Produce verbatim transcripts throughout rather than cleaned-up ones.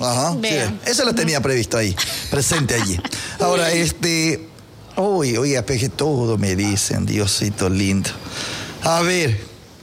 Ajá, sí, eso lo tenía previsto ahí, presente allí. Ahora, este, oye, oye, peje, todo me dicen, Diosito lindo. A ver,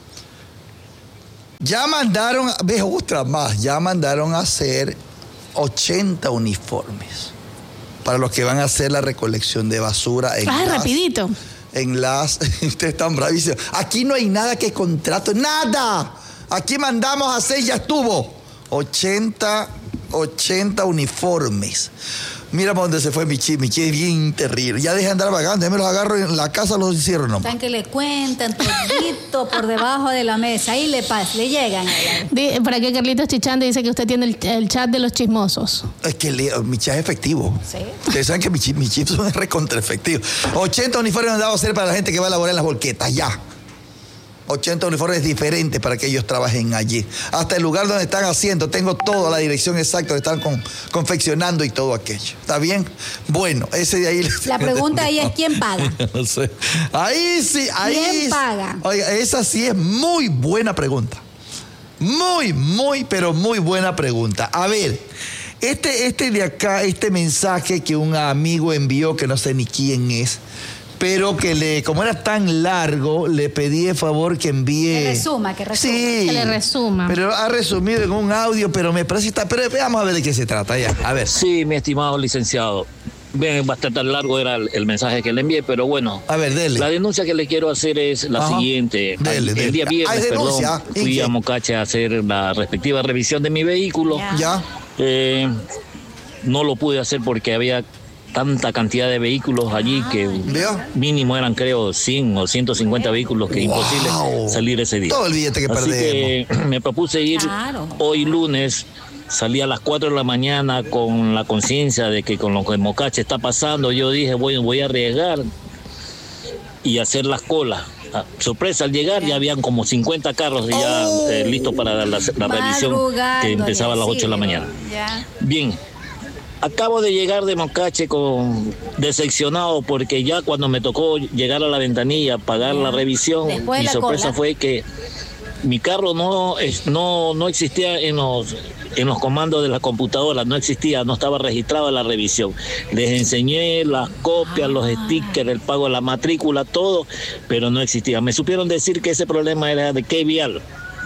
ya mandaron, ve otra más, ya mandaron a hacer ochenta uniformes para los que van a hacer la recolección de basura. En ah, las, rapidito. En las, ustedes están bravísimos. Aquí no hay nada que contrato, nada. Aquí mandamos a hacer, ya estuvo. ochenta, ochenta uniformes. Mira para dónde se fue Michi. Michi es bien terrible. Ya deja de andar vagando. Ya me los agarro en la casa, los encierro nomás. Están que le cuentan todito por debajo de la mesa. Ahí le pasa, le llegan. Por aquí Carlitos Chichán dice que usted tiene el, el chat de los chismosos. Es que mi chat es efectivo. Sí. Ustedes saben que mi chip, mi chip son recontra efectivos. ochenta uniformes han dado a hacer para la gente que va a laborar en las volquetas. Ya. ochenta uniformes diferentes para que ellos trabajen allí. Hasta el lugar donde están haciendo, tengo toda la dirección exacta, están con, confeccionando y todo aquello. ¿Está bien? Bueno, ese de ahí... La pregunta ahí es, ¿quién paga? No sé. Ahí sí, ahí... ¿Quién paga? Oiga, esa sí es muy buena pregunta. Muy, muy, pero muy buena pregunta. A ver, este, este de acá, este mensaje que un amigo envió, que no sé ni quién es, pero que le, como era tan largo, le pedí de favor que envíe... Que resuma, que resuma. Sí, que le resuma. Pero ha resumido en un audio, pero me parece... Está, pero veamos a ver de qué se trata ya. A ver. Sí, mi estimado licenciado. Bien, bastante largo era el, el mensaje que le envié, pero bueno. A ver, dele. La denuncia que le quiero hacer es la Ajá. siguiente. Dele, el, dele. el día viernes, ¿Hay denuncia? perdón, fui ¿En a qué? Mocache a hacer la respectiva revisión de mi vehículo. Ya. Ya. Eh, no lo pude hacer porque había tanta cantidad de vehículos allí que ¿Veo? mínimo eran, creo, cien o ciento cincuenta vehículos que Wow. imposible salir ese día. Todo el billete que Así perdemos. que me propuse ir Claro. hoy lunes. Salí a las cuatro de la mañana con la conciencia de que con lo que Mocache está pasando, yo dije, voy, voy a arriesgar y hacer las colas. Ah, sorpresa, al llegar ya habían como cincuenta carros ya Oh. eh, listos para la, la revisión que empezaba a las ocho de la mañana. Ya. Bien, acabo de llegar de Mocache con decepcionado porque ya cuando me tocó llegar a la ventanilla, pagar la revisión, Después de mi la sorpresa cola. fue que mi carro no, es, no, no existía en los, en los comandos de la computadora, no existía, no estaba registrado en la revisión. Les enseñé las copias, los stickers, el pago de la matrícula, todo, pero no existía. Me supieron decir que ese problema era de qué vial.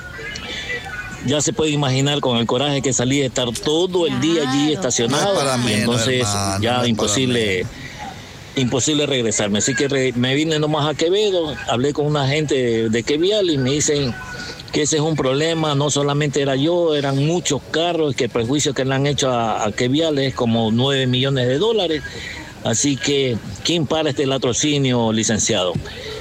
Ya se puede imaginar con el coraje que salí de estar todo el día allí Claro. estacionado. No es para y menos, entonces hermano, ya no es imposible, imposible regresarme. Así que re- me vine nomás a Quevedo, hablé con una gente de, de Quevial y me dicen que ese es un problema, no solamente era yo, eran muchos carros, que el prejuicio que le han hecho a, a Quevial es como nueve millones de dólares. Así que, ¿quién para este latrocinio, licenciado?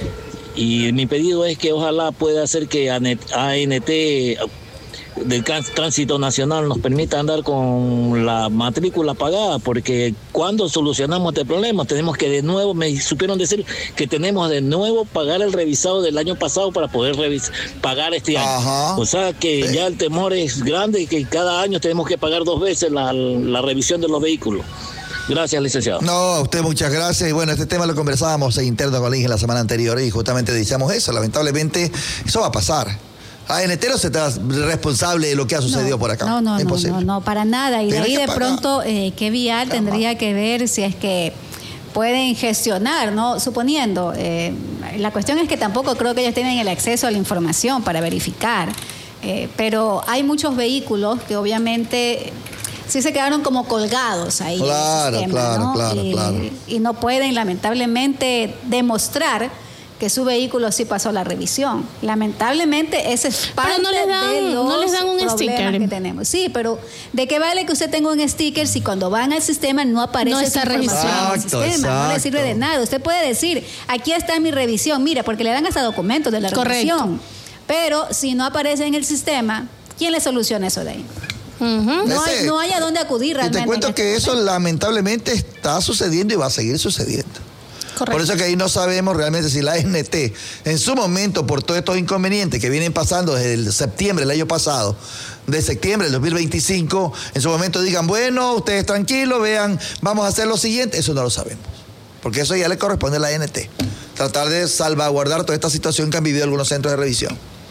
Y mi pedido es que ojalá pueda hacer que A N T del Tránsito Nacional nos permita andar con la matrícula pagada, porque cuando solucionamos este problema tenemos que de nuevo, me supieron decir que tenemos de nuevo pagar el revisado del año pasado para poder revis- pagar este año. Ajá. O sea que Sí. ya el temor es grande, que cada año tenemos que pagar dos veces la, la revisión de los vehículos. Gracias, licenciado. No, a usted muchas gracias. Y bueno, este tema lo conversábamos en interno con Inge la semana anterior y justamente decíamos eso. Lamentablemente, eso va a pasar. A N T no se está responsable de lo que ha sucedido no, por acá. No, no, no, Imposible. no, no, para nada. Y de Tiene ahí que de pagar. pronto, eh, ¿qué vial Caramba. tendría que ver si es que pueden gestionar, ¿no? Suponiendo, eh, la cuestión es que tampoco creo que ellos tienen el acceso a la información para verificar, eh, pero hay muchos vehículos que obviamente sí se quedaron como colgados ahí. Claro, en el sistema, claro, ¿no? claro, y, claro. y no pueden lamentablemente demostrar que su vehículo sí pasó la revisión. Lamentablemente ese es parte no les dan- de los no les dan un problemas sticker. que tenemos. Sí, pero ¿de qué vale que usted tenga un sticker si cuando van al sistema no aparece No esa está información en el registrado? sistema? No le sirve de Exacto. nada. Usted puede decir, aquí está mi revisión, mira, porque le dan hasta documentos de la Correcto. revisión. Pero si no aparece en el sistema, ¿quién le soluciona eso de ahí? Ujú. No hay, Ese- no hay a dónde acudir Y realmente. te cuento en que este eso lamentablemente está sucediendo y va a seguir sucediendo. Correcto. Por eso que ahí no sabemos realmente si la A N T, en su momento, por todos estos inconvenientes que vienen pasando desde el septiembre del año pasado, de septiembre del dos mil veinticinco, en su momento digan, bueno, ustedes tranquilos, vean, vamos a hacer lo siguiente. Eso no lo sabemos. Porque eso ya le corresponde a la A N T. Tratar de salvaguardar toda esta situación que han vivido algunos centros de revisión.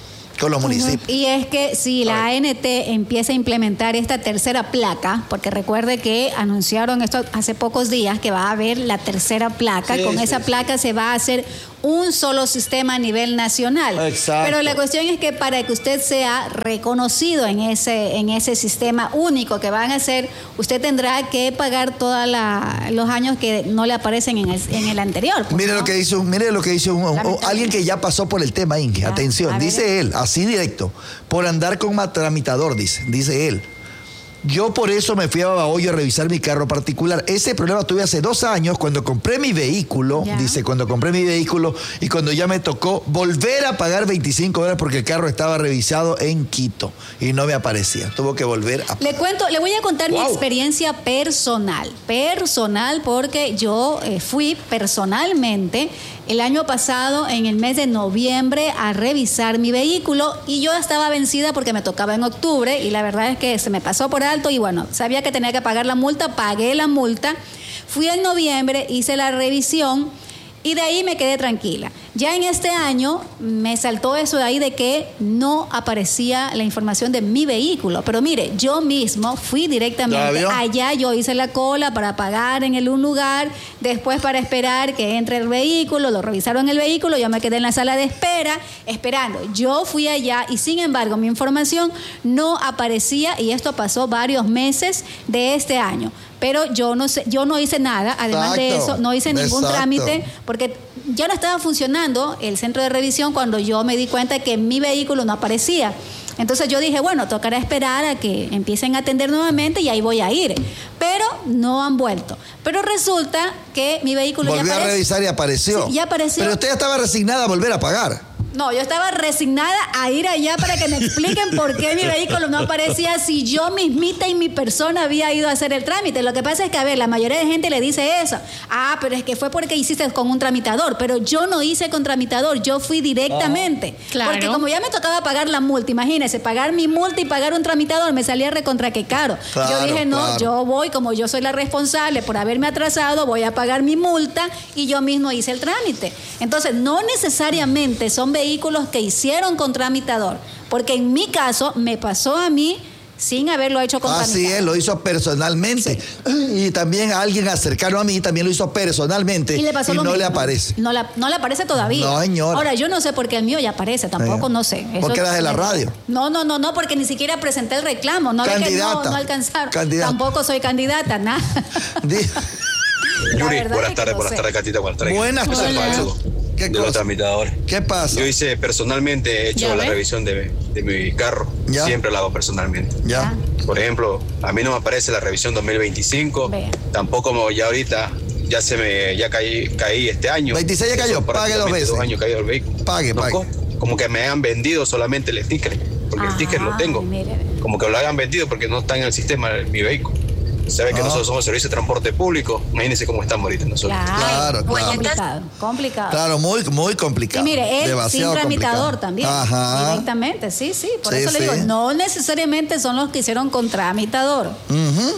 con los municipios. Y es que si la A N T empieza a implementar esta tercera placa, porque recuerde que anunciaron esto hace pocos días, que va a haber la tercera placa, sí, con sí, esa sí. placa se va a hacer un solo sistema a nivel nacional. Exacto. Pero la cuestión es que para que usted sea reconocido en ese, en ese sistema único que van a hacer, usted tendrá que pagar todos los años que no le aparecen en el, en el anterior. Pues, mire, ¿no? lo que dice, mire lo que dice un, un, alguien que ya pasó por el tema, Inge. Atención, dice él, así directo, por andar con tramitador, dice, dice él. Yo por eso me fui a Babahoyo a revisar mi carro particular. Ese problema tuve hace dos años cuando compré mi vehículo, ya. dice, cuando compré mi vehículo y cuando ya me tocó volver a pagar veinticinco dólares porque el carro estaba revisado en Quito y no me aparecía. Tuvo que volver a pagar. Le cuento, le voy a contar wow. mi experiencia personal. Personal porque yo eh, fui personalmente el año pasado, en el mes de noviembre, a revisar mi vehículo y yo estaba vencida porque me tocaba en octubre y la verdad es que se me pasó por alto y bueno, sabía que tenía que pagar la multa, pagué la multa, fui en noviembre, hice la revisión y de ahí me quedé tranquila. Ya en este año me saltó eso de ahí de que no aparecía la información de mi vehículo. Pero mire, yo mismo fui directamente allá, yo hice la cola para pagar en el un lugar, después para esperar que entre el vehículo, lo revisaron el vehículo, yo me quedé en la sala de espera, esperando. Yo fui allá y sin embargo mi información no aparecía y esto pasó varios meses de este año. Pero yo no sé, yo no hice nada, además Exacto. de eso, no hice ningún Exacto. trámite, porque ya no estaba funcionando el centro de revisión cuando yo me di cuenta que mi vehículo no aparecía. Entonces yo dije, bueno, tocará esperar a que empiecen a atender nuevamente y ahí voy a ir. Pero no han vuelto. Pero resulta que mi vehículo Volvió ya apareció. a revisar y apareció. Sí, ya apareció. Pero usted ya estaba resignada a volver a pagar. No, yo estaba resignada a ir allá para que me expliquen por qué mi vehículo no aparecía si yo mismita y mi persona había ido a hacer el trámite. Lo que pasa es que, a ver, la mayoría de gente le dice eso. Ah, pero es que fue porque hiciste con un tramitador. Pero yo no hice con tramitador, yo fui directamente. Oh, claro. Porque como ya me tocaba pagar la multa, imagínese, pagar mi multa y pagar un tramitador me salía recontra que caro. Claro, yo dije, no, claro. yo voy, como yo soy la responsable por haberme atrasado, voy a pagar mi multa y yo mismo hice el trámite. Entonces, no necesariamente son vehículos vehículos que hicieron con tramitador, porque en mi caso me pasó a mí sin haberlo hecho con tramitador. Así es, lo hizo personalmente. Sí. Y también a alguien cercano a mí también lo hizo personalmente y, le pasó y no mismo. le aparece. No, la, no le aparece todavía. No, señor. Ahora, yo no sé por qué el mío ya aparece, tampoco, sí. no sé. Eso ¿Porque eras de la radio? No, no, no, no, porque ni siquiera presenté el reclamo. No, candidata. Que no, no alcanzaron. Candidata. Tampoco soy candidata, nada. Yuri, buenas tardes, buenas tardes, Catita, buenas tardes. Buenas tardes. ¿Qué de cosa? Los tramitadores. ¿Qué pasa? Yo hice personalmente, he hecho la revisión de, de mi carro. ¿Ya? Siempre la hago personalmente. ¿Ya? Por ejemplo, a mí no me aparece la revisión dos mil veinticinco. Vea. Tampoco ya ahorita, ya se me, ya caí, caí este año. veintiséis ya cayó, pague dos veces. Dos años caído el vehículo. Pague, ¿No? pague. Como que me han vendido solamente el sticker, porque ah, el sticker lo tengo. Mire. Como que lo hayan vendido porque no está en el sistema de mi vehículo. Sabe que ah. nosotros somos servicio de transporte público. Imagínense cómo estamos ahorita nosotros. Claro, claro. Complicado, complicado. Claro, muy, muy complicado. Y mire, él sin tramitador complicado. También. Ajá. Directamente, sí, sí. Por sí, eso sí. le digo, no necesariamente son los que hicieron con tramitador. Uh-huh.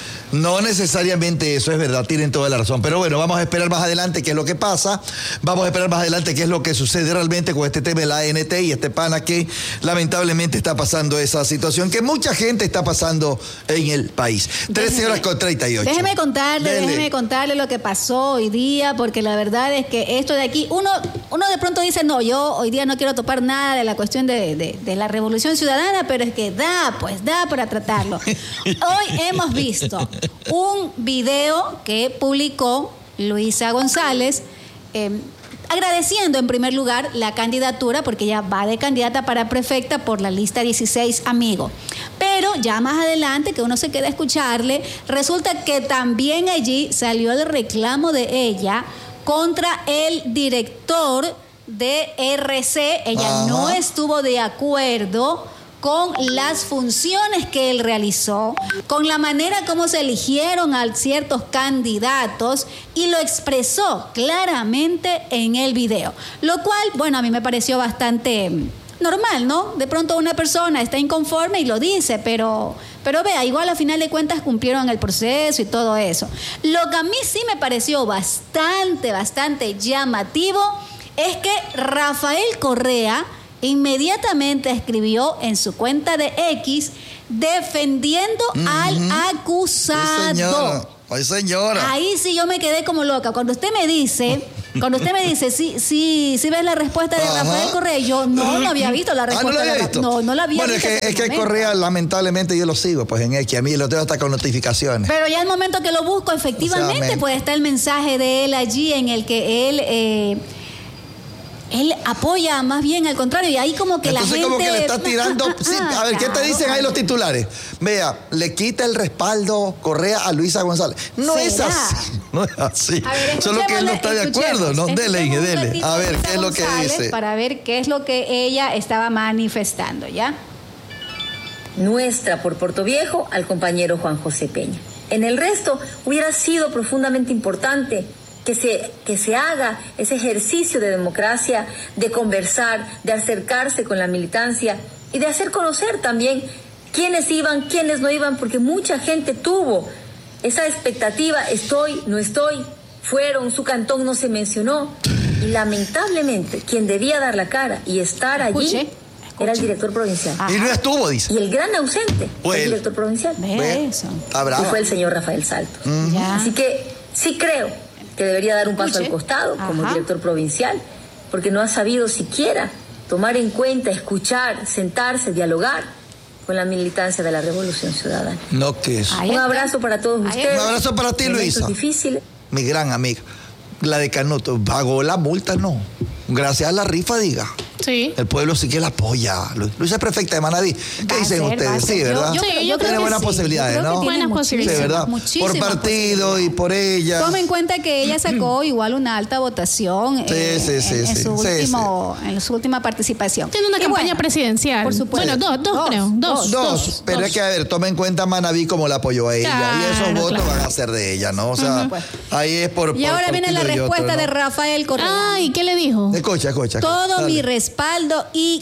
No necesariamente eso, es verdad, tienen toda la razón. Pero bueno, vamos a esperar más adelante qué es lo que pasa. Vamos a esperar más adelante qué es lo que sucede realmente con este tema de la A N T y este pana que lamentablemente está pasando esa situación que mucha gente está pasando en el país. trece horas con treinta y ocho. Déjeme contarle, Dele. déjeme contarle lo que pasó hoy día, porque la verdad es que esto de aquí, uno, uno de pronto dice, no, yo hoy día no quiero topar nada de la cuestión de, de, de la revolución ciudadana, pero es que da, pues da para tratarlo. Hoy hemos visto un video que publicó Luisa González eh, agradeciendo en primer lugar la candidatura, porque ella va de candidata para prefecta por la lista dieciséis Amigo. Pero ya más adelante, que uno se queda a escucharle, resulta que también allí salió el reclamo de ella contra el director de R C. Ella Ajá. no estuvo de acuerdo con las funciones que él realizó, con la manera como se eligieron a ciertos candidatos y lo expresó claramente en el video. Lo cual, bueno, a mí me pareció bastante normal, ¿no? De pronto una persona está inconforme y lo dice, pero, pero vea, igual a final de cuentas cumplieron el proceso y todo eso. Lo que a mí sí me pareció bastante, bastante llamativo es que Rafael Correa, inmediatamente escribió en su cuenta de X defendiendo uh-huh. al acusado. Ay, señora. Ay, señora. Ahí sí yo me quedé como loca. Cuando usted me dice, cuando usted me dice, sí, sí, sí ves la respuesta de Ajá. Rafael Correa, yo no, no había visto la respuesta. Ah, ¿no la había de visto? No, no la había bueno, visto. Bueno, es que, es que Correa, lamentablemente, yo lo sigo, pues en X, a mí lo tengo hasta con notificaciones. Pero ya el momento que lo busco, efectivamente, o sea, pues está el mensaje de él allí en el que él... Eh, Él apoya más bien al contrario y ahí como que Entonces, la gente... como que le está tirando... Ah, sí, a ver, claro, ¿qué te dicen claro. ahí los titulares? Vea, le quita el respaldo Correa a Luisa González. No ¿Será? es así. No es así. Ver, solo que él no está de acuerdo, ¿no? Dele, Inge, dele. A ver, ¿qué es lo que dice? Para ver qué es lo que ella estaba manifestando, ¿ya? Nuestra por Puerto Viejo al compañero Juan José Peña. En el resto hubiera sido profundamente importante que se, que se haga ese ejercicio de democracia, de conversar, de acercarse con la militancia y de hacer conocer también quiénes iban, quiénes no iban, porque mucha gente tuvo esa expectativa, estoy, no estoy, fueron, su cantón no se mencionó, y lamentablemente quien debía dar la cara y estar allí Escuche. era el director provincial. Ajá. Y no estuvo, dice. Y el gran ausente fue el director provincial. Ve eso. Y fue el señor Rafael Salto. Uh-huh. Así que sí creo que debería dar un paso Escuche. al costado como Ajá. director provincial, porque no ha sabido siquiera tomar en cuenta, escuchar, sentarse, dialogar con la militancia de la Revolución Ciudadana. No, que es. Un abrazo para todos Ahí ustedes. Un abrazo para ti, Luisa. Difíciles. Mi gran amiga. La de Canuto. Pagó la multa, no. Gracias a la rifa, diga. Sí. El pueblo sí que la apoya. Luisa es prefecta de Manaví. ¿Qué dicen ser, ustedes? Sí, ¿verdad? Yo, yo, sí, yo tiene buenas sí. posibilidades, ¿no? Buenas posibilidades. Sí, ¿verdad? Por partido y por ella. Toma en cuenta que ella sacó igual una alta votación sí, eh, sí, sí, en, en, sí, su sí, último, sí. en su última participación. Tiene una y campaña bueno, presidencial. Por supuesto. Bueno, dos, dos, dos creo. Dos. Dos. dos. dos. Pero dos. es que, a ver, toma en cuenta Manaví como la apoyó a ella. Claro, y esos votos claro. van a ser de ella, ¿no? O sea, uh-huh. ahí es por. Y por ahora viene la respuesta otro, ¿no? de Rafael Correa. Ay, ¿qué le dijo? Escucha, escucha. Todo dale. mi respaldo y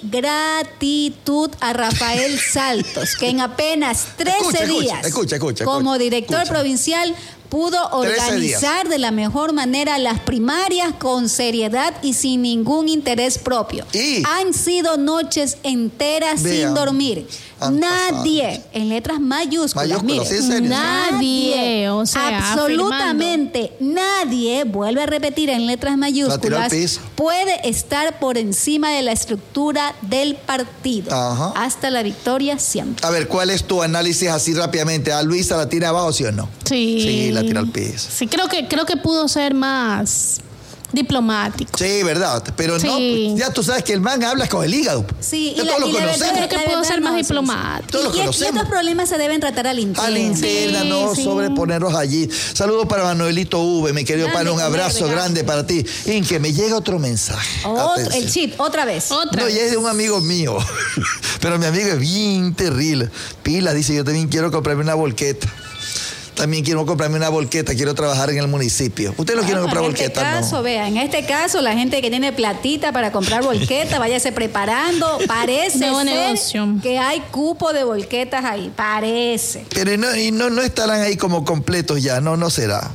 gratitud a Rafael Saltos, que en apenas trece escucha, días, escucha, escucha, como escucha, director escucha. provincial, pudo organizar de la mejor manera las primarias con seriedad y sin ningún interés propio. ¿Y? Han sido noches enteras Vean. sin dormir. Nadie, en letras mayúsculas, mayúsculas mire, ¿sí, nadie, o sea, absolutamente afirmando. nadie, vuelve a repetir en letras mayúsculas, puede estar por encima de la estructura del partido. Ajá. Hasta la victoria siempre. A ver, ¿cuál es tu análisis así rápidamente? ¿A Luisa la tira abajo, sí o no? Sí. Sí, la tira al piso. Sí, creo que, creo que pudo ser más diplomático. Sí, verdad, pero sí. no, pues, ya tú sabes que el man habla con el hígado. Sí, ya y todos la, lo y conocemos. La verdad, creo que pudo ser más no, diplomático. Todos lo y, conocemos. Y estos problemas se deben tratar al interno. A la interna, sí, no sí. sobreponerlos allí. Saludos para Manuelito V, mi querido grande, pana, un abrazo grande, grande para ti. En que me llega otro mensaje. Otro, el chip, otra vez. Otra no, vez. y es de un amigo mío. Pero mi amigo es bien terrible. Pila, dice, yo también quiero comprarme una volqueta. También quiero comprarme una volqueta, quiero trabajar en el municipio. ¿Ustedes no quieren comprar en este volqueta? Caso, no. Vea, en este caso, la gente que tiene platita para comprar volqueta, váyase preparando. Parece ser negocio. que hay cupo de volquetas ahí. Parece. Pero no, y no, no estarán ahí como completos ya, no, no será.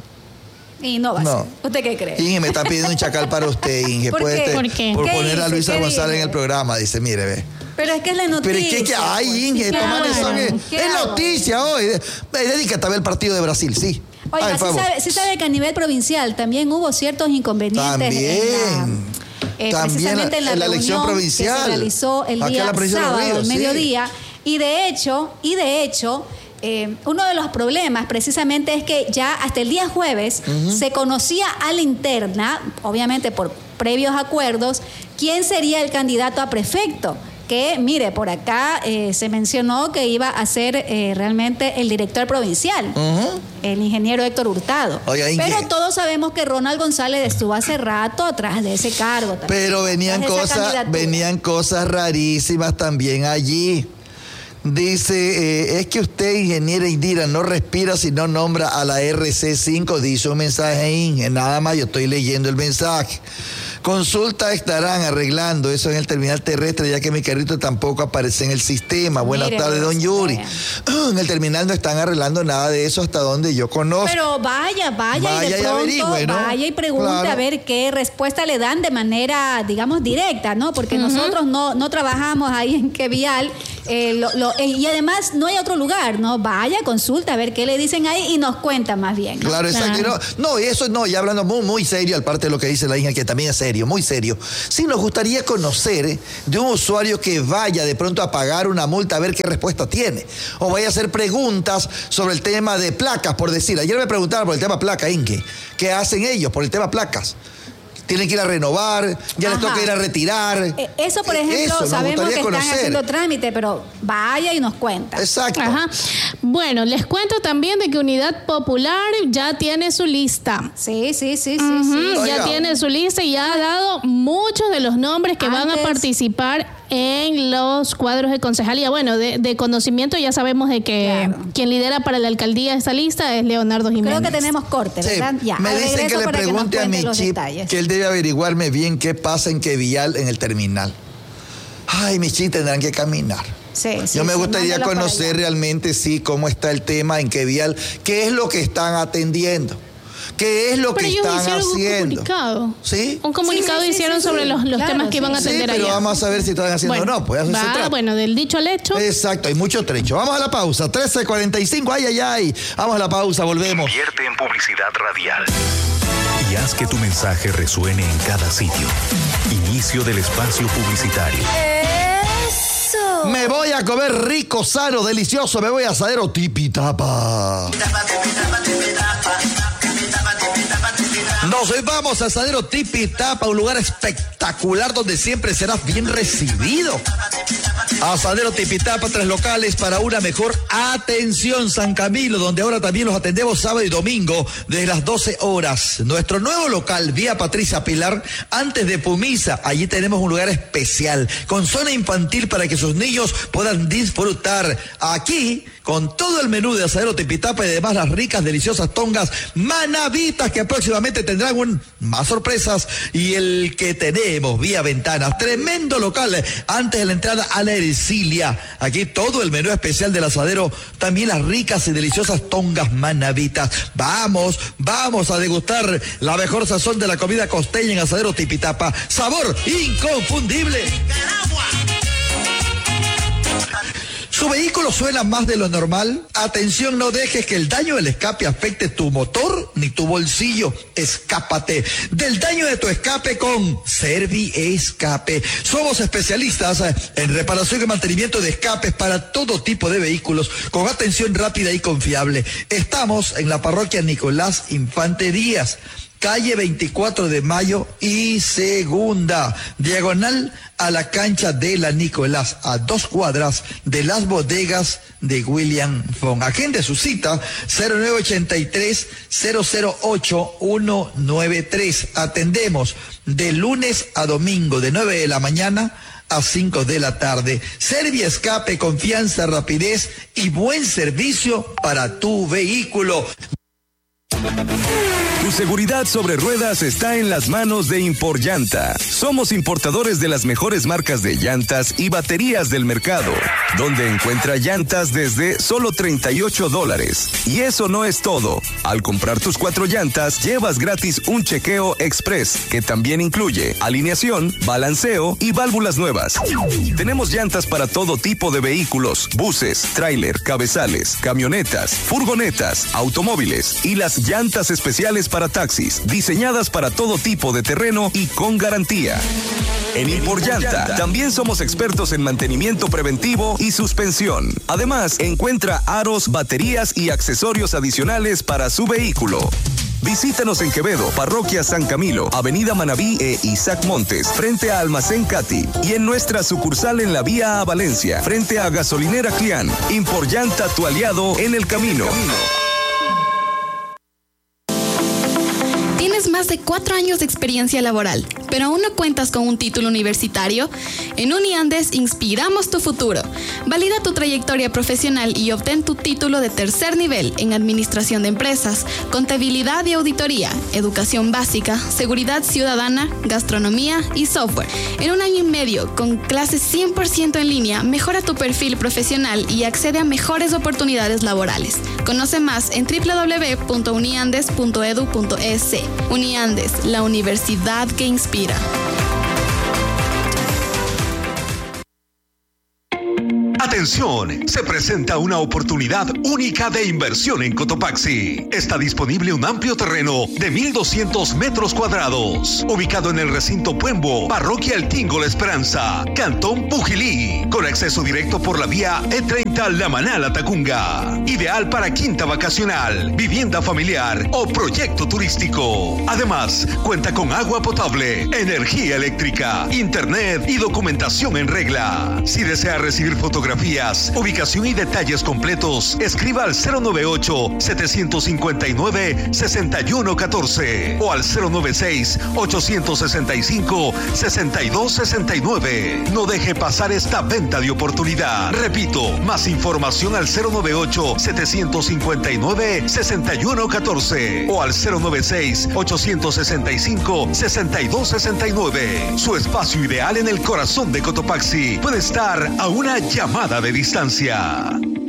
Y no va no. a ser. ¿Usted qué cree? Inge me está pidiendo un chacal para usted, Inge. ¿Por Puede qué? Te, ¿Por qué? Por ¿Qué poner a Luisa González dice? en el programa. Dice, mire, ve. Pero es que es la noticia. Pero es que, que ay, pues, Inge, ¿qué tomar eso es, es noticia hoy. Dedícate a ver el partido de Brasil, sí. Oiga, sí sabe, sí sabe que a nivel provincial también hubo ciertos inconvenientes. También. En la, eh, también precisamente en la, en la elección provincial. Que se realizó el día sábado, Ríos, al mediodía. Sí. Y de hecho, y de hecho, eh, uno de los problemas precisamente es que ya hasta el día jueves uh-huh. se conocía a la interna, obviamente por previos acuerdos, quién sería el candidato a prefecto. Que, mire, por acá eh, se mencionó que iba a ser eh, realmente el director provincial, uh-huh. el ingeniero Héctor Hurtado. Oiga, pero todos sabemos que Ronald González estuvo hace rato atrás de ese cargo. También, pero venían cosas, venían cosas rarísimas también allí. Dice, eh, es que usted, ingeniera Indira, no respira si no nombra a la R C cinco, dice un mensaje Inge, nada más yo estoy leyendo el mensaje. Consulta estarán arreglando eso en el terminal terrestre, ya que mi carrito tampoco aparece en el sistema. Buenas Mire, tardes, don Yuri. vaya. En el terminal no están arreglando nada de eso hasta donde yo conozco. Pero vaya, vaya, Vaya y de y pronto averigüe, ¿no? vaya y pregunte Claro. a ver qué respuesta le dan de manera, digamos, directa, ¿no? Porque uh-huh. nosotros no, no trabajamos ahí en Qué Vial, eh, lo, lo, eh, y además no hay otro lugar, ¿no? Vaya, consulta a ver qué le dicen ahí y nos cuenta más bien, ¿no? Claro, exacto. Claro. No, no, y eso no, ya hablando muy, muy serio, aparte de lo que dice la hija, que también es serio, muy serio. Sí nos gustaría conocer eh, de un usuario que vaya de pronto a pagar una multa a ver qué respuesta tiene. O vaya a hacer preguntas sobre el tema de placas, por decir. Ayer me preguntaron por el tema placa, Inque. ¿Qué hacen ellos por el tema placas? Tienen que ir a renovar, ya Ajá. les toca ir a retirar. Eh, Eso, por ejemplo, Eso, sabemos que conocer. están haciendo trámite, pero vaya y nos cuenta. Exacto. Ajá. Bueno, les cuento también de que Unidad Popular ya tiene su lista. Sí, sí, sí, sí, Ujú, sí. Oiga. ya tiene su lista y ya ha dado muchos de los nombres que van a Antes- participar en los cuadros de concejalía. Bueno, de, de conocimiento ya sabemos de que Claro. quien lidera para la alcaldía esta lista es Leonardo Jiménez. Creo que tenemos corte, Sí, ¿verdad? Ya, me al dicen regreso que le para nos pregunte a cuente mi los chip detalles. que él debe averiguarme bien qué pasa en Qué Vial en el terminal. Ay, mis chip tendrán que caminar. Sí, sí, Yo me sí, gustaría mándalo para conocer allá. realmente, sí, cómo está el tema en Qué Vial, qué es lo que están atendiendo, qué es lo Pero que ellos están hicieron haciendo. un comunicado. ¿Sí? Un comunicado Sí, sí, sí, hicieron sí, sobre sí. los, los Claro, temas que iban a sí. Sí, atender pero allá. vamos a ver si están haciendo o no, pues eso se va, trata. bueno, del dicho al hecho. Exacto, hay mucho trecho. Vamos a la pausa, trece cuarenta y cinco, ay, ay, ay. Vamos a la pausa, volvemos. Invierte en publicidad radial y haz que tu mensaje resuene en cada sitio. Inicio del espacio publicitario. Me voy a comer rico, sano, delicioso, me voy a Asadero Tipitapa. Nos vamos a Asadero Tipitapa, un lugar espectacular donde siempre serás bien recibido. Asadero Tipitapa, tres locales para una mejor atención. San Camilo, donde ahora también los atendemos sábado y domingo desde las doce horas. Nuestro nuevo local, vía Patricia Pilar, antes de Pumisa. Allí tenemos un lugar especial con zona infantil para que sus niños puedan disfrutar. Aquí, con todo el menú de Asadero Tipitapa y además las ricas, deliciosas tongas manavitas que próximamente tendrán un, más sorpresas. Y el que tenemos vía ventanas, tremendo local antes de la entrada a la Ercilia. Aquí todo el menú especial del Asadero, también las ricas y deliciosas tongas manavitas. Vamos, vamos a degustar la mejor sazón de la comida costeña en Asadero Tipitapa. Sabor inconfundible. ¿Su vehículo suena más de lo normal? Atención, no dejes que el daño del escape afecte tu motor ni tu bolsillo. Escápate del daño de tu escape con Servi Escape. Somos especialistas en reparación y mantenimiento de escapes para todo tipo de vehículos con atención rápida y confiable. Estamos en la parroquia Nicolás Infante Díaz, calle veinticuatro de mayo y segunda, diagonal a la cancha de la Nicolás, a dos cuadras de las bodegas de William Fong. Agende su cita cero nueve ochenta y tres, cero cero ocho, uno nueve tres. Atendemos de lunes a domingo de nueve de la mañana a cinco de la tarde. Servi Escape, confianza, rapidez y buen servicio para tu vehículo. Tu seguridad sobre ruedas está en las manos de Imporllanta. Somos importadores de las mejores marcas de llantas y baterías del mercado, donde encuentra llantas desde solo treinta y ocho dólares. Y eso no es todo. Al comprar tus cuatro llantas, llevas gratis un chequeo express, que también incluye alineación, balanceo y válvulas nuevas. Tenemos llantas para todo tipo de vehículos: buses, tráiler, cabezales, camionetas, furgonetas, automóviles y las llantas especiales para taxis, diseñadas para todo tipo de terreno y con garantía. En Imporllanta también somos expertos en mantenimiento preventivo y suspensión. Además, encuentra aros, baterías y accesorios adicionales para su vehículo. Visítanos en Quevedo, Parroquia San Camilo, Avenida Manabí e Isaac Montes, frente a Almacén Cati, y en nuestra sucursal en la vía a Valencia, frente a Gasolinera Clián. Imporllanta, tu aliado en el camino. ¿Tienes más de de cuatro años de experiencia laboral, pero aún no cuentas con un título universitario. En Uniandes inspiramos tu futuro. Valida tu trayectoria profesional y obtén tu título de tercer nivel en Administración de Empresas, Contabilidad y Auditoría, Educación Básica, Seguridad Ciudadana, Gastronomía y Software. En un año y medio, con clases cien por ciento en línea, mejora tu perfil profesional y accede a mejores oportunidades laborales. Conoce más en doble u doble u doble u punto uniandes punto edu punto es. Uniandes, la universidad que inspira. Atención, se presenta una oportunidad única de inversión en Cotopaxi. Está disponible un amplio terreno de mil doscientos metros cuadrados, ubicado en el recinto Puembo, Parroquia El Tingo La Esperanza, Cantón Pujilí, con acceso directo por la vía E treinta La Manala Tacunga. Ideal para quinta vacacional, vivienda familiar o proyecto turístico. Además, cuenta con agua potable, energía eléctrica, internet y documentación en regla. Si desea recibir fotografías, ubicación y detalles completos, escriba al cero nueve ocho, siete cinco nueve, seis uno uno cuatro o al cero nueve seis, ocho seis cinco, seis dos seis nueve. No deje pasar esta venta de oportunidad. Repito, más información al cero nueve ocho, siete cinco nueve, seis uno cuatro o al cero nueve seis, ocho seis cinco, seis dos seis nueve. Su espacio ideal en el corazón de Cotopaxi puede estar a una llamada de distancia.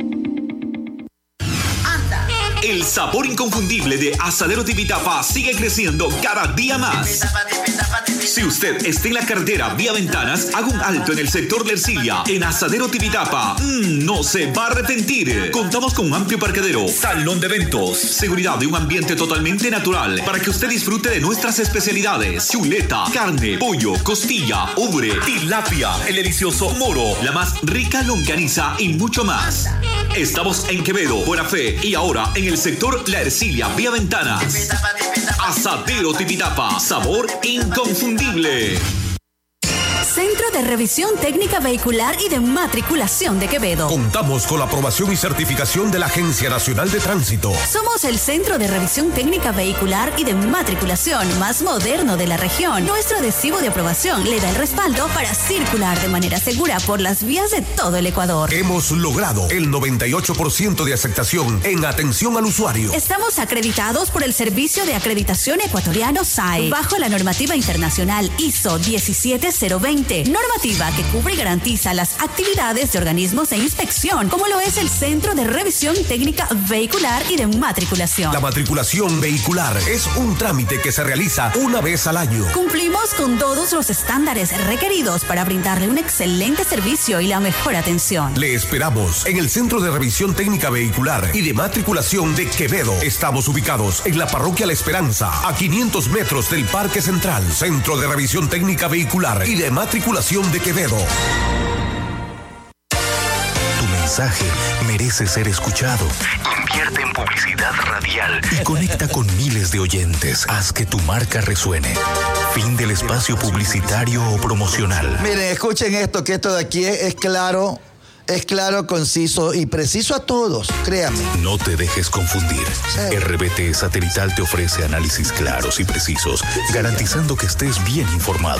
El sabor inconfundible de Asadero Tipitapa sigue creciendo cada día más. Si usted está en la carretera vía Ventanas, haga un alto en el sector de Ercilia, en Asadero Tipitapa. Mm, no se va a arrepentir. Contamos con un amplio parqueadero, salón de eventos, seguridad de un ambiente totalmente natural para que usted disfrute de nuestras especialidades: chuleta, carne, pollo, costilla, ubre, tilapia, el delicioso moro, la más rica longaniza y mucho más. Estamos en Quevedo, Buena Fe y ahora en el sector La Ercilia, vía Ventanas. Asadero Tipitapa, sabor inconfundible. Centro de Revisión Técnica Vehicular y de Matriculación de Quevedo. Contamos con la aprobación y certificación de la Agencia Nacional de Tránsito. Somos el Centro de Revisión Técnica Vehicular y de Matriculación más moderno de la región. Nuestro adhesivo de aprobación le da el respaldo para circular de manera segura por las vías de todo el Ecuador. Hemos logrado el noventa y ocho por ciento de aceptación en atención al usuario. Estamos acreditados por el Servicio de Acreditación Ecuatoriano S A E, bajo la normativa internacional I S O diecisiete cero veinte. Normativa que cubre y garantiza las actividades de organismos de inspección, como lo es el Centro de Revisión Técnica Vehicular y de Matriculación. La matriculación vehicular es un trámite que se realiza una vez al año. Cumplimos con todos los estándares requeridos para brindarle un excelente servicio y la mejor atención. Le esperamos en el Centro de Revisión Técnica Vehicular y de Matriculación de Quevedo. Estamos ubicados en la Parroquia La Esperanza, a quinientos metros del Parque Central. Centro de Revisión Técnica Vehicular y de Matriculación de Quevedo. Tu mensaje merece ser escuchado. Invierte en publicidad radial y conecta con miles de oyentes. Haz que tu marca resuene. Fin del espacio publicitario o promocional. Miren, escuchen esto, que esto de aquí es, es claro. Es claro, conciso y preciso a todos, créanme. No te dejes confundir. Sí. R B T Satelital te ofrece análisis claros y precisos, garantizando que estés bien informado.